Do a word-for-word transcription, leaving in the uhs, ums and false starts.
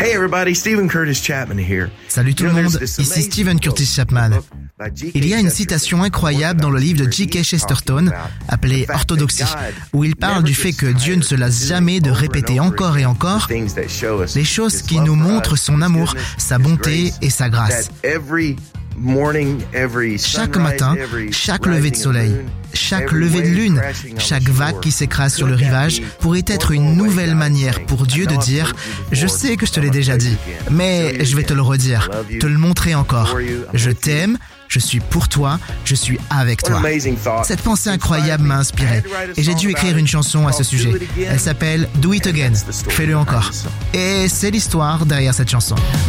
Hey everybody, Stephen Curtis Chapman here. Salut tout le monde, ici Stephen Curtis Chapman. Il y a une citation incroyable dans le livre de G K Chesterton, appelé Orthodoxie, où il parle du fait que Dieu ne se lasse jamais de répéter encore et encore les choses qui nous montrent son amour, sa bonté et sa grâce. Chaque matin, chaque lever de soleil, chaque lever de lune, chaque vague qui s'écrase sur le rivage pourrait être une nouvelle manière pour Dieu de dire « Je sais que je te l'ai déjà dit, mais je vais te le redire, te le montrer encore. Je t'aime, je suis pour toi, je suis avec toi. » Cette pensée incroyable m'a inspiré et j'ai dû écrire une chanson à ce sujet. Elle s'appelle « Do It Again », fais-le encore. Et c'est l'histoire derrière cette chanson.